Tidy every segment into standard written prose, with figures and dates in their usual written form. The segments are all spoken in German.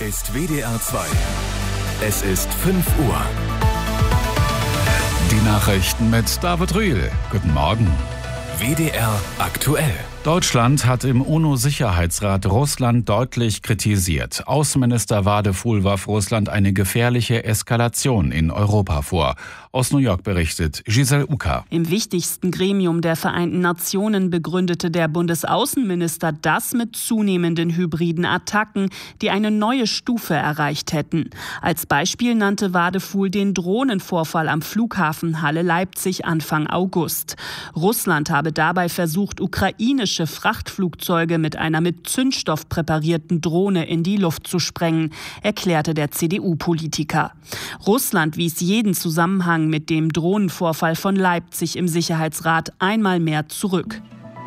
ist WDR 2. Es ist 5 Uhr. Die Nachrichten mit David Rühl. Guten Morgen. WDR aktuell. Deutschland hat im UNO-Sicherheitsrat Russland deutlich kritisiert. Außenminister Wadefuhl warf Russland eine gefährliche Eskalation in Europa vor. Aus New York berichtet Giselle Uka. Im wichtigsten Gremium der Vereinten Nationen begründete der Bundesaußenminister das mit zunehmenden hybriden Attacken, die eine neue Stufe erreicht hätten. Als Beispiel nannte Wadefuhl den Drohnenvorfall am Flughafen Halle-Leipzig Anfang August. Russland habe dabei versucht, ukrainische Frachtflugzeuge mit einer mit Zündstoff präparierten Drohne in die Luft zu sprengen, erklärte der CDU-Politiker. Russland wies jeden Zusammenhang mit dem Drohnenvorfall von Leipzig im Sicherheitsrat einmal mehr zurück.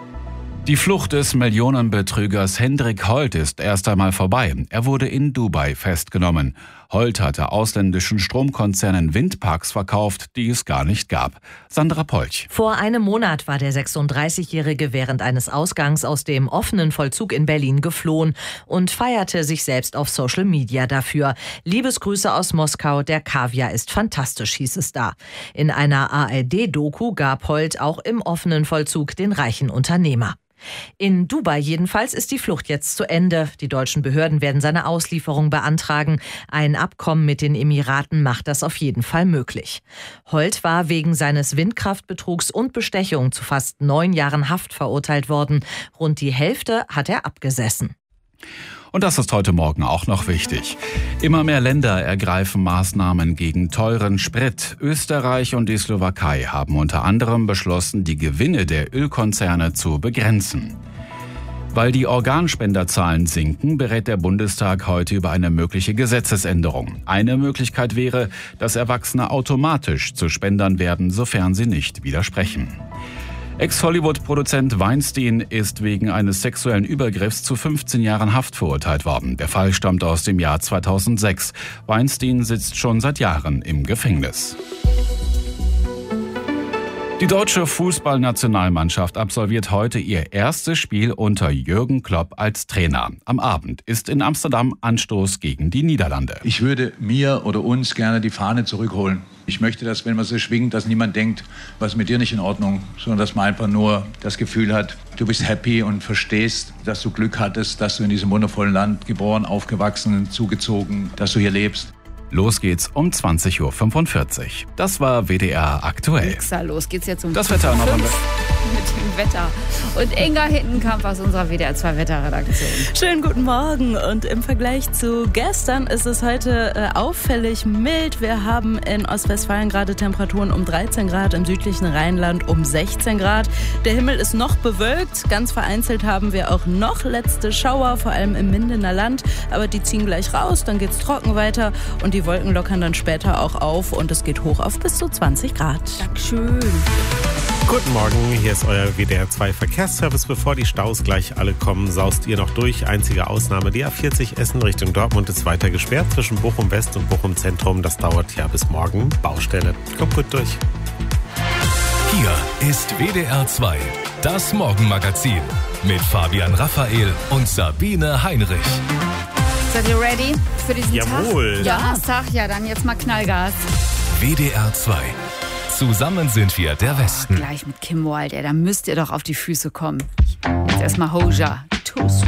Die Flucht des Millionenbetrügers Hendrik Holt ist erst einmal vorbei. Er wurde in Dubai festgenommen. Holt hatte ausländischen Stromkonzernen Windparks verkauft, die es gar nicht gab. Sandra Polch. Vor einem Monat war der 36-Jährige während eines Ausgangs aus dem offenen Vollzug in Berlin geflohen und feierte sich selbst auf Social Media dafür. Liebesgrüße aus Moskau, der Kaviar ist fantastisch, hieß es da. In einer ARD-Doku gab Holt auch im offenen Vollzug den reichen Unternehmer. In Dubai jedenfalls ist die Flucht jetzt zu Ende. Die deutschen Behörden werden seine Auslieferung beantragen. Ein Abkommen mit den Emiraten macht das auf jeden Fall möglich. Holt war wegen seines Windkraftbetrugs und Bestechung zu fast 9 Jahren Haft verurteilt worden. Rund die Hälfte hat er abgesessen. Und das ist heute Morgen auch noch wichtig. Immer mehr Länder ergreifen Maßnahmen gegen teuren Sprit. Österreich und die Slowakei haben unter anderem beschlossen, die Gewinne der Ölkonzerne zu begrenzen. Weil die Organspenderzahlen sinken, berät der Bundestag heute über eine mögliche Gesetzesänderung. Eine Möglichkeit wäre, dass Erwachsene automatisch zu Spendern werden, sofern sie nicht widersprechen. Ex-Hollywood-Produzent Weinstein ist wegen eines sexuellen Übergriffs zu 15 Jahren Haft verurteilt worden. Der Fall stammt aus dem Jahr 2006. Weinstein sitzt schon seit Jahren im Gefängnis. Die deutsche Fußballnationalmannschaft absolviert heute ihr erstes Spiel unter Jürgen Klopp als Trainer. Am Abend ist in Amsterdam Anstoß gegen die Niederlande. Ich würde mir oder uns gerne die Fahne zurückholen. Ich möchte, dass, wenn man sie schwingt, dass niemand denkt, was ist mit dir nicht in Ordnung, sondern dass man einfach nur das Gefühl hat, du bist happy und verstehst, dass du Glück hattest, dass du in diesem wundervollen Land geboren, aufgewachsen, zugezogen, dass du hier lebst. Los geht's um 20.45 Uhr. Das war WDR aktuell. Los geht's jetzt um das Wetter noch einmal. Mit dem Wetter. Und Inga Hittenkamp aus unserer WDR 2 Wetterredaktion. Schönen guten Morgen. Und im Vergleich zu gestern ist es heute auffällig mild. Wir haben in Ostwestfalen gerade Temperaturen um 13 Grad, im südlichen Rheinland um 16 Grad. Der Himmel ist noch bewölkt. Ganz vereinzelt haben wir auch noch letzte Schauer, vor allem im Mindener Land. Aber die ziehen gleich raus, dann geht's trocken weiter und die Wolken lockern dann später auch auf und es geht hoch auf bis zu 20 Grad. Dankeschön. Guten Morgen, hier ist euer WDR 2 Verkehrsservice. Bevor die Staus gleich alle kommen, saust ihr noch durch. Einzige Ausnahme, die A40 Essen Richtung Dortmund ist weiter gesperrt zwischen Bochum West und Bochum Zentrum. Das dauert ja bis morgen. Baustelle. Kommt gut durch. Hier ist WDR 2, das Morgenmagazin mit Fabian Raphael und Sabine Heinrich. Seid ihr ready für diesen Jawohl. Tag? Ja, Tag, ja, dann jetzt mal Knallgas. WDR 2. Zusammen sind wir der Westen. Gleich mit Kim Wilde, da müsst ihr doch auf die Füße kommen. Jetzt erstmal Hoja. Too sweet.